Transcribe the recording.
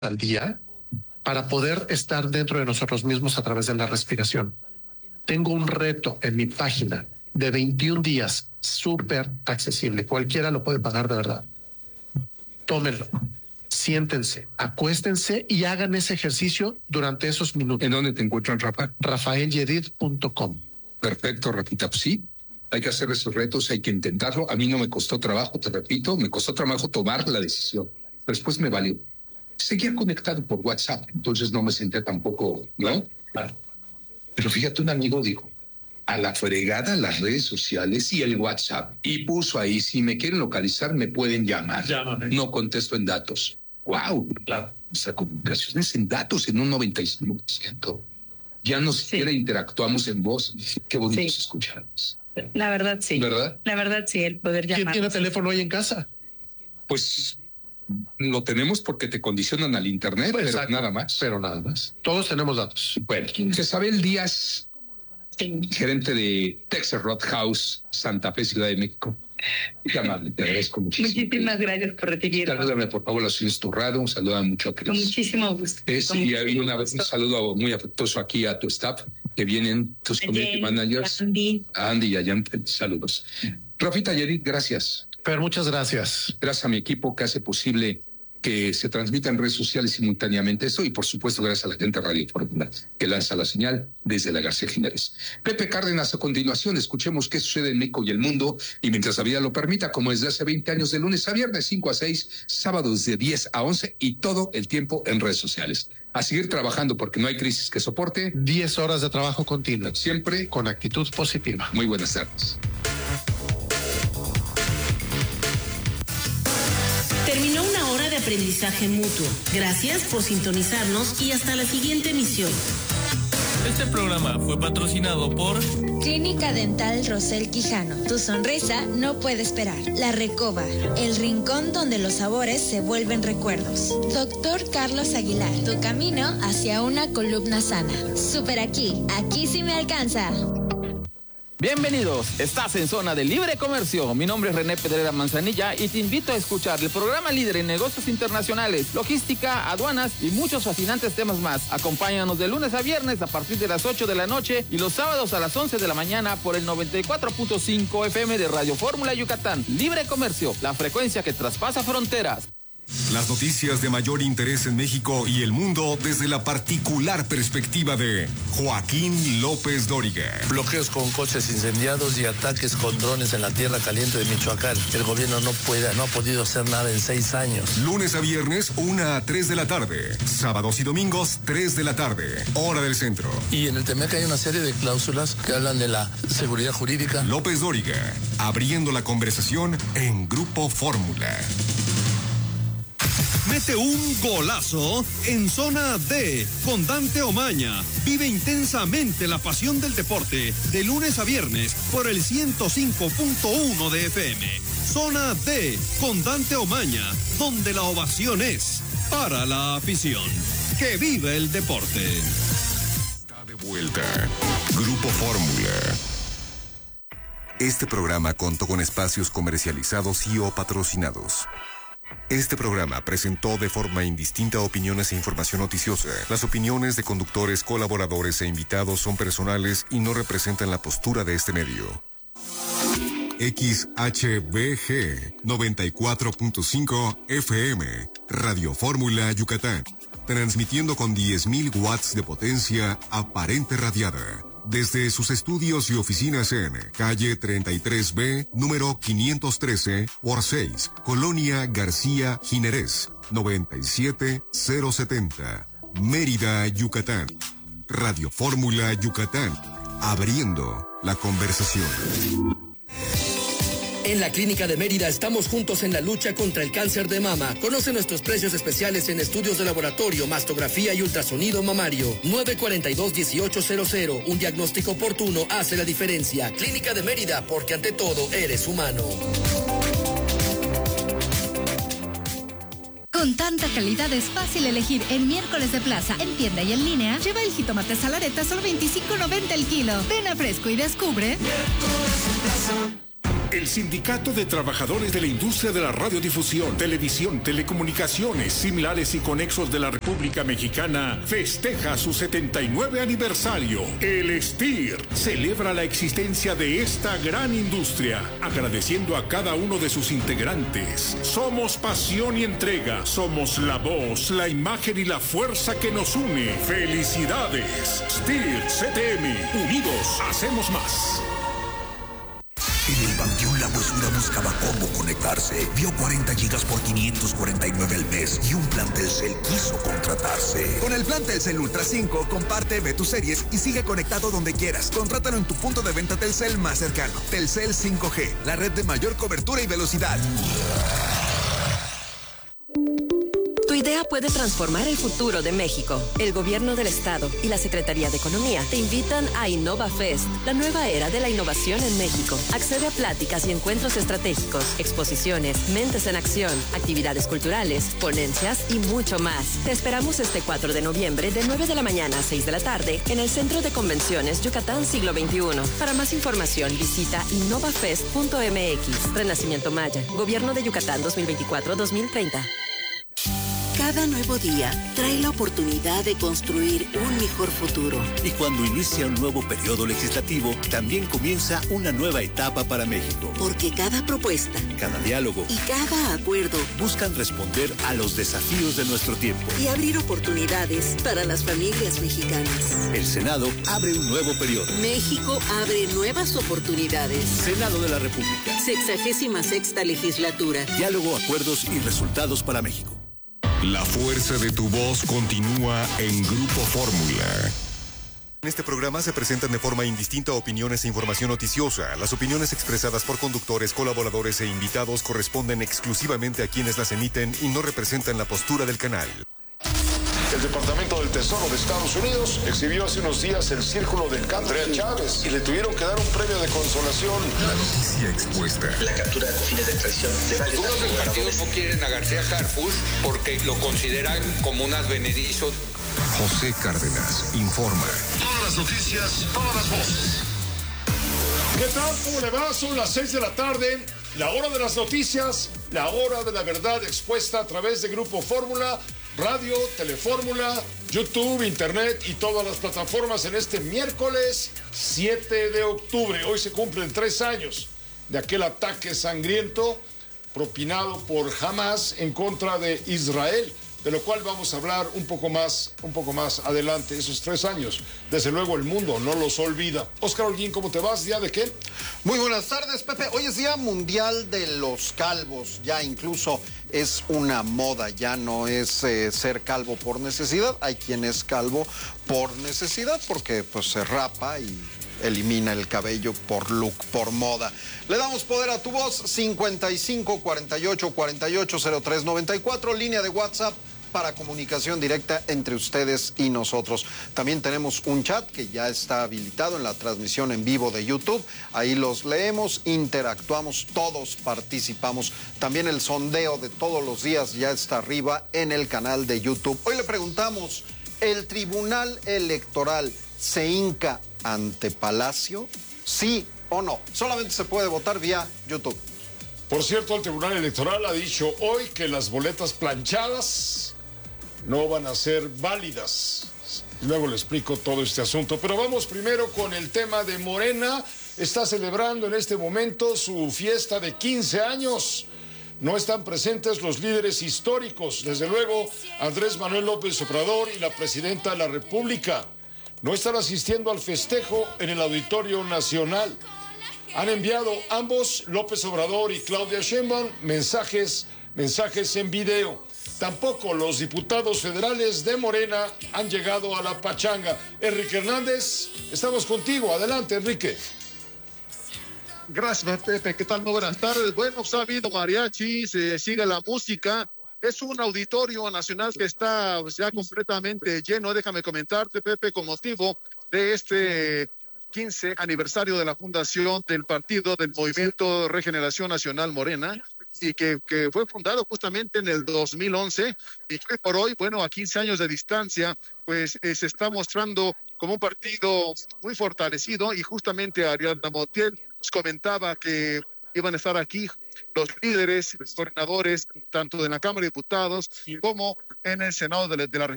al día para poder estar dentro de nosotros mismos a través de la respiración. Tengo un reto en mi página de 21 días, súper accesible. Cualquiera lo puede pagar de verdad. Tómenlo, siéntense, acuéstense y hagan ese ejercicio durante esos minutos. ¿En dónde te encuentran, Rafa? RafaelYedid.com. Perfecto, Rafita. Pues sí, hay que hacer esos retos, hay que intentarlo. A mí no me costó trabajo, te repito, me costó trabajo tomar la decisión. Pero después me valió. Seguía conectado por WhatsApp, entonces no me senté tampoco, ¿no? Claro. Pero fíjate, un amigo dijo, a la fregada las redes sociales y el WhatsApp. Y puso ahí, si me quieren localizar, me pueden llamar. Llámame. No contesto en datos. ¡Wow! Claro. Nuestra comunicación es en datos en un 95%. Ya no siquiera interactuamos en voz. Qué bonito es escucharnos. La verdad, sí. ¿Verdad? La verdad, sí, el poder llamar. ¿Quién tiene teléfono hoy en casa? Pues lo tenemos porque te condicionan al internet, pero exacto, nada más. Pero nada más. Todos tenemos datos. Bueno, Jezabel Díaz, gerente de Texas Roadhouse, Santa Fe, Ciudad de México. Qué amable, te agradezco muchísimo. Muchísimas gracias por recibirnos. Salúdame, por favor, a Luis Turrado, un saludo a mucho a Cris. Con muchísimo gusto. Y una vez un saludo muy afectuoso aquí a tu staff, que vienen tus community managers. Andy y a Jan, saludos. Rafita Yedid, gracias. Pero muchas gracias. Gracias a mi equipo que hace posible que se transmita en redes sociales simultáneamente esto, y por supuesto gracias a la gente de Radio Fórmula que lanza la señal desde la García Jiménez. Pepe Cárdenas, a continuación escuchemos qué sucede en México y el mundo, y mientras la vida lo permita, como desde hace 20 años, de lunes a viernes 5 a 6, sábados de 10 a 11 y todo el tiempo en redes sociales. A seguir trabajando porque no hay crisis que soporte. 10 horas de trabajo continuo. Siempre con actitud positiva. Muy buenas tardes. Terminó una hora de aprendizaje mutuo. Gracias por sintonizarnos y hasta la siguiente emisión. Este programa fue patrocinado por Clínica Dental Rosel Quijano. Tu sonrisa no puede esperar. La Recoba, el rincón donde los sabores se vuelven recuerdos. Doctor Carlos Aguilar, tu camino hacia una columna sana. Super aquí sí me alcanza. Bienvenidos, estás en Zona de Libre Comercio. Mi nombre es René Pedrera Manzanilla y te invito a escuchar el programa líder en negocios internacionales, logística, aduanas y muchos fascinantes temas más. Acompáñanos de lunes a viernes a partir de las 8 de la noche y los sábados a las 11 de la mañana por el 94.5 FM de Radio Fórmula Yucatán. Libre Comercio, la frecuencia que traspasa fronteras. Las noticias de mayor interés en México y el mundo desde la particular perspectiva de Joaquín López Dóriga. Bloqueos con coches incendiados y ataques con drones en la tierra caliente de Michoacán. El gobierno no ha podido hacer nada en 6 años. Lunes a viernes, 1 a 3 de la tarde. Sábados y domingos, 3 de la tarde. Hora del centro. Y en el TEMEC hay una serie de cláusulas que hablan de la seguridad jurídica. López Dóriga, abriendo la conversación en Grupo Fórmula. Mete un golazo en Zona D con Dante Omaña. Vive intensamente la pasión del deporte de lunes a viernes por el 105.1 de FM. Zona D con Dante Omaña, donde la ovación es para la afición. ¡Que vive el deporte! Está de vuelta. Grupo Fórmula. Este programa contó con espacios comercializados y o patrocinados. Este programa presentó de forma indistinta opiniones e información noticiosa. Las opiniones de conductores, colaboradores e invitados son personales y no representan la postura de este medio. XHBG 94.5 FM, Radio Fórmula Yucatán, transmitiendo con 10.000 watts de potencia aparente radiada. Desde sus estudios y oficinas en calle 33B, número 513 por 6, Colonia García Jiménez, 97070, Mérida, Yucatán. Radio Fórmula Yucatán, abriendo la conversación. En la Clínica de Mérida estamos juntos en la lucha contra el cáncer de mama. Conoce nuestros precios especiales en estudios de laboratorio, mastografía y ultrasonido mamario. 942-1800. Un diagnóstico oportuno hace la diferencia. Clínica de Mérida, porque ante todo eres humano. Con tanta calidad es fácil elegir en Miércoles de Plaza. En tienda y en línea, lleva el jitomate salareta solo $25.90 el kilo. Ven a Fresco y descubre. Miércoles de Plaza. El Sindicato de Trabajadores de la Industria de la Radiodifusión, Televisión, Telecomunicaciones, Similares y Conexos de la República Mexicana festeja su 79 aniversario. El STIR celebra la existencia de esta gran industria, agradeciendo a cada uno de sus integrantes. Somos pasión y entrega, somos la voz, la imagen y la fuerza que nos une. ¡Felicidades! STIR CTM, unidos hacemos más. En el Panteón La Huesura buscaba cómo conectarse. Vio 40 gigas por 549 al mes y un plan Telcel quiso contratarse. Con el plan Telcel Ultra 5, comparte, ve tus series y sigue conectado donde quieras. Contrátalo en tu punto de venta Telcel más cercano. Telcel 5G, la red de mayor cobertura y velocidad. Tu idea puede transformar el futuro de México. El Gobierno del Estado y la Secretaría de Economía te invitan a InnovaFest, la nueva era de la innovación en México. Accede a pláticas y encuentros estratégicos, exposiciones, mentes en acción, actividades culturales, ponencias y mucho más. Te esperamos este 4 de noviembre de 9 de la mañana a 6 de la tarde en el Centro de Convenciones Yucatán Siglo XXI. Para más información visita innovafest.mx. Renacimiento Maya, Gobierno de Yucatán 2024-2030. Cada nuevo día trae la oportunidad de construir un mejor futuro. Y cuando inicia un nuevo periodo legislativo, también comienza una nueva etapa para México. Porque cada propuesta, cada diálogo y cada acuerdo buscan responder a los desafíos de nuestro tiempo y abrir oportunidades para las familias mexicanas. El Senado abre un nuevo periodo. México abre nuevas oportunidades. Senado de la República. 66ª legislatura. Diálogo, acuerdos y resultados para México. La fuerza de tu voz continúa en Grupo Fórmula. En este programa se presentan de forma indistinta opiniones e información noticiosa. Las opiniones expresadas por conductores, colaboradores e invitados corresponden exclusivamente a quienes las emiten y no representan la postura del canal. El Departamento del Tesoro de Estados Unidos exhibió hace unos días el círculo de Andrea Chávez y le tuvieron que dar un premio de consolación. La noticia expuesta. La captura con fines de extradición de varios Algunos del partido no quieren a García Harfuch porque lo consideran como un advenedizo. José Cárdenas informa. Todas las noticias, todas las voces. ¿Qué tal? ¿Cómo le va? Son las 6 de la tarde. La hora de las noticias, la hora de la verdad expuesta a través de Grupo Fórmula, radio, Telefórmula, YouTube, Internet y todas las plataformas en este miércoles 7 de octubre. Hoy se cumplen 3 años de aquel ataque sangriento propinado por Hamas en contra de Israel, de lo cual vamos a hablar un poco más adelante. Esos 3 años, desde luego el mundo no los olvida. Óscar Holguín, ¿cómo te vas? ¿Día de qué? Muy buenas tardes, Pepe. Hoy es Día Mundial de los Calvos. Ya incluso es una moda, ya no es ser calvo por necesidad. Hay quien es calvo por necesidad porque pues se rapa y elimina el cabello por look, por moda. Le damos poder a tu voz, 55 48 48 03 94, línea de WhatsApp para comunicación directa entre ustedes y nosotros. También tenemos un chat que ya está habilitado en la transmisión en vivo de YouTube. Ahí los leemos, interactuamos, todos participamos. También el sondeo de todos los días ya está arriba en el canal de YouTube. Hoy le preguntamos, ¿el Tribunal Electoral se hinca ante Palacio? ¿Sí o no? Solamente se puede votar vía YouTube. Por cierto, el Tribunal Electoral ha dicho hoy que las boletas planchadas no van a ser válidas. Luego le explico todo este asunto, pero vamos primero con el tema de Morena. Está celebrando en este momento su fiesta de 15 años. No están presentes los líderes históricos, desde luego Andrés Manuel López Obrador y la presidenta de la República. No están asistiendo al festejo en el Auditorio Nacional. Han enviado ambos, López Obrador y Claudia Sheinbaum, mensajes en video. Tampoco los diputados federales de Morena han llegado a la pachanga. Enrique Hernández, estamos contigo. Adelante, Enrique. Gracias, Pepe. ¿Qué tal? Muy buenas tardes. Bueno, ha habido mariachi, se sigue la música. Es un auditorio nacional que está ya completamente lleno. Déjame comentarte, Pepe, con motivo de este 15 aniversario de la fundación del partido del Movimiento Regeneración Nacional Morena, y que fue fundado justamente en el 2011, y que por hoy, bueno, a 15 años de distancia, pues se está mostrando como un partido muy fortalecido. Y justamente Ariadna Montiel nos comentaba que iban a estar aquí los líderes, los coordinadores, tanto en la Cámara de Diputados como en el Senado de la República.